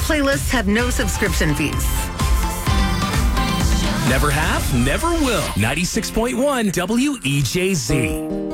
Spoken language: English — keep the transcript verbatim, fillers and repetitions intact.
playlists have no subscription fees. Never have, never will. ninety-six point one W E J Z.